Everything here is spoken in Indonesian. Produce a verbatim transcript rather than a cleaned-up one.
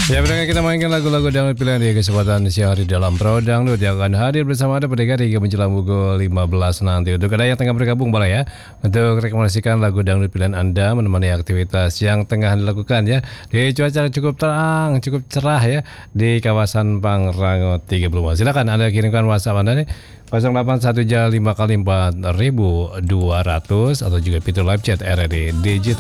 Ya, berangkat kita mainkan lagu-lagu dangdut pilihan di kesempatan siang hari dalam Pro Dangdut yang akan hadir bersama Anda pada hari hingga menjelang pukul lima belas nanti. Untuk Anda yang tengah bergabung boleh ya untuk rekomendasikan lagu dangdut pilihan Anda menemani aktivitas yang tengah dilakukan ya. Di cuaca cukup terang, cukup cerah ya di kawasan Pangrango tiga puluh. Silakan Anda kirimkan WhatsApp Anda nih nol delapan satu lima kali empat ribu dua ratus atau juga fitur live chat R R D Digital